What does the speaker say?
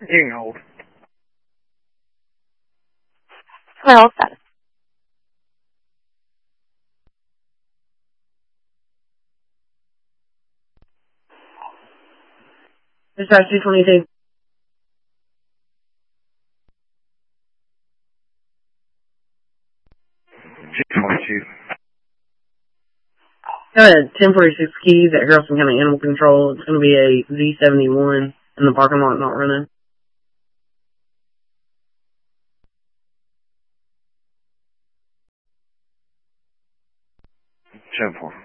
Getting old. Well, status. Dispatch 222. Go ahead. 1046 Keys at Harrelson County Animal Control. It's going to be a Z71 in the parking lot not running. Ten 4.